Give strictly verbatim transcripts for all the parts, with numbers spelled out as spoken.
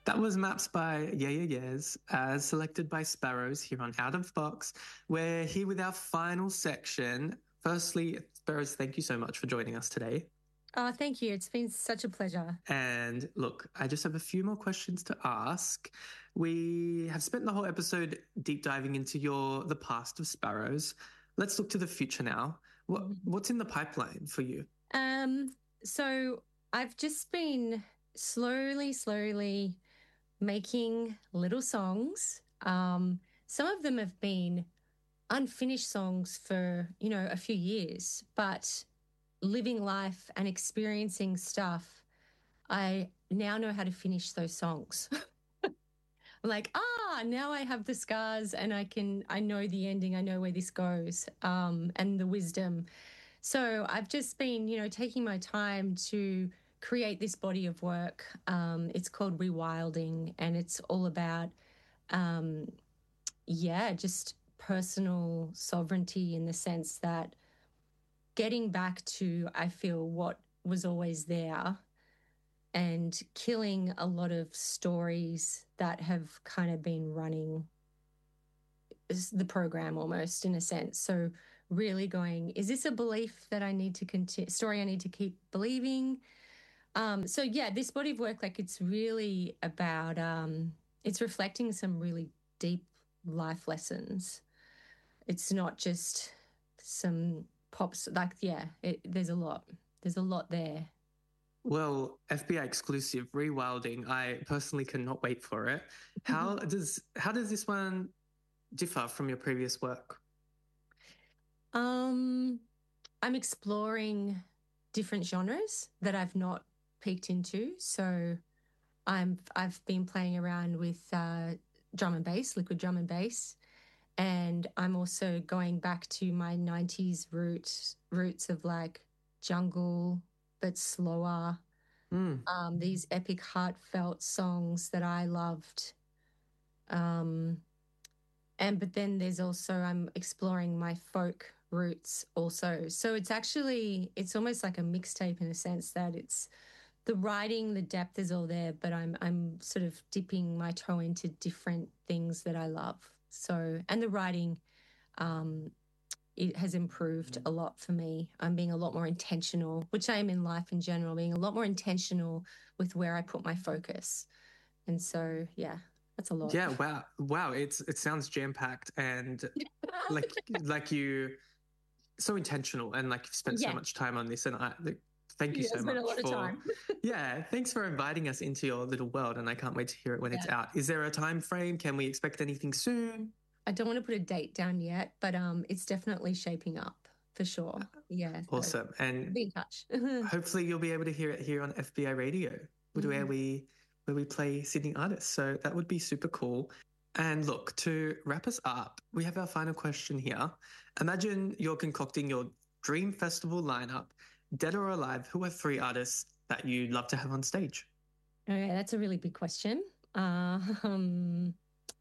That was Maps by Yeah Yeah Yeahs, as selected by Sparrows here on Out of Box. We're here with our final section. Firstly, Sparrows, thank you so much for joining us today. Oh, thank you. It's been such a pleasure. And look, I just have a few more questions to ask. We have spent the whole episode deep diving into your the past of Sparrows. Let's look to the future now. What what's in the pipeline for you? Um, so I've just been slowly, slowly making little songs. Um, some of them have been unfinished songs for, you know, a few years, but living life and experiencing stuff, I now know how to finish those songs. I'm like, ah, now I have the scars and I can, I know the ending, I know where this goes, um, and the wisdom. So I've just been, you know, taking my time to create this body of work. Um, it's called Rewilding, and it's all about, um, yeah, just personal sovereignty in the sense that getting back to, I feel, what was always there and killing a lot of stories that have kind of been running the program almost in a sense. So really going, is this a belief that I need to continue, story I need to keep believing? Um, so yeah, this body of work, like it's really about, um, it's reflecting some really deep life lessons. It's not just some pops, like, yeah, it, there's a lot. There's a lot there. Well, F B I exclusive rewilding. I personally cannot wait for it. How does how does this one differ from your previous work? Um, I'm exploring different genres that I've not peeked into. So I'm I've been playing around with uh, drum and bass, liquid drum and bass, and I'm also going back to my nineties roots roots of like jungle but slower. Mm. Um, these epic heartfelt songs that I loved. Um, and but then there's also I'm exploring my folk roots also. So it's actually it's almost like a mixtape in a sense that it's the writing, the depth is all there, but I'm I'm sort of dipping my toe into different things that I love. So and the writing um it has improved a lot for me. I'm being a lot more intentional, which I am in life in general, being a lot more intentional with where I put my focus. And so yeah, that's a lot. Yeah, wow. Wow, it's it sounds jam-packed and like like you so intentional and like you've spent so Yeah. much time on this and I like, thank you Yeah, so it's been a much lot of for time. yeah, thanks for inviting us into your little world and I can't wait to hear it when it's Yeah. out. Is there a time frame? Can we expect anything soon? I don't want to put a date down yet, but um, it's definitely shaping up for sure. Yeah, so Awesome. And be in touch. hopefully you'll be able to hear it here on F B I Radio, where Mhm. we where we play Sydney artists. So that would be super cool. And look, to wrap us up, we have our final question here. Imagine you're concocting your dream festival lineup, dead or alive. Who are three artists that you'd love to have on stage? Okay, that's a really big question. Uh, um,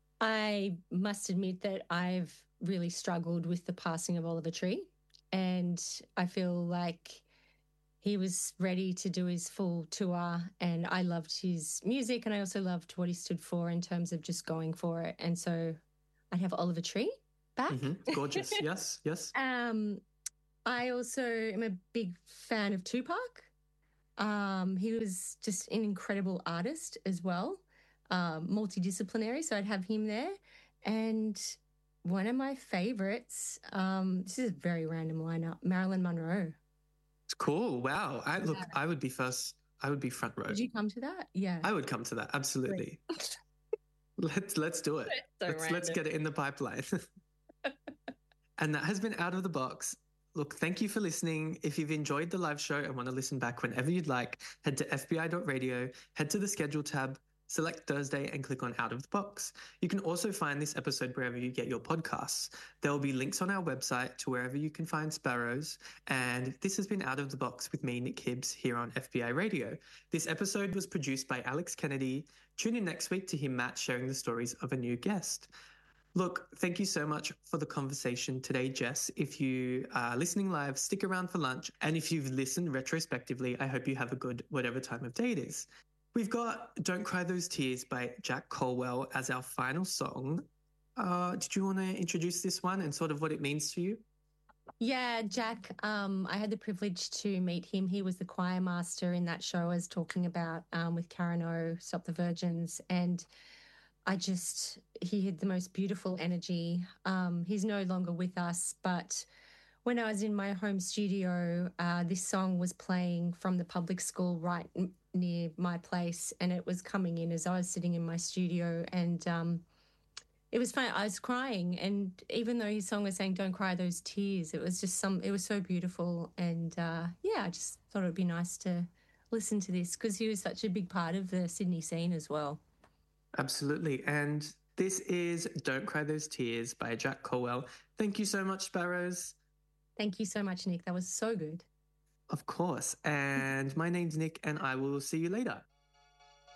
I must admit that I've really struggled with the passing of Oliver Tree, and I feel like he was ready to do his full tour, and I loved his music, and I also loved what he stood for in terms of just going for it. And so I'd have Oliver Tree back. Hmm. Gorgeous. Yes, yes. um, I also am a big fan of Tupac. Um, he was just an incredible artist as well, um, multidisciplinary. So I'd have him there. And one of my favorites, um, this is a very random lineup, Marilyn Monroe. It's cool. Wow. I Yeah. look, I would be first, I would be front row. Did you come to that? Yeah. I would come to that. Great. Absolutely. Let's let's do it. So Let's let's random. get it in the pipeline. And that has been Out of the Box. Look, thank you for listening. If you've enjoyed the live show and want to listen back whenever you'd like, head to f b i dot radio, head to the schedule tab, select Thursday, and click on Out of the Box. You can also find this episode wherever you get your podcasts. There will be links on our website to wherever you can find Sparrows. And this has been Out of the Box with me, Nick Hibbs, here on F B I Radio. This episode was produced by Alex Kennedy. Tune in next week to hear Matt sharing the stories of a new guest. Look, thank you so much for the conversation today, Jess. If you are listening live, stick around for lunch. And if you've listened retrospectively, I hope you have a good whatever time of day it is. We've got Don't Cry Those Tears by Jack Colwell as our final song. Uh, did you want to introduce this one and sort of what it means to you? Yeah, Jack, um, I had the privilege to meet him. He was the choir master in that show I was talking about um, with Karen O, Stop the Virgins. And I just, he had the most beautiful energy. Um, he's no longer with us, but when I was in my home studio, uh, this song was playing from the public school right n- near my place, and it was coming in as I was sitting in my studio. And um, it was funny. I was crying, and even though his song was saying "Don't cry those tears," it was just some. It was so beautiful, and uh, yeah, I just thought it would be nice to listen to this because he was such a big part of the Sydney scene as well. Absolutely. And this is Don't Cry Those Tears by Jack Colwell. Thank you so much, Sparrows. Thank you so much, Nick. That was so good. Of course. And my name's Nick, and I will see you later.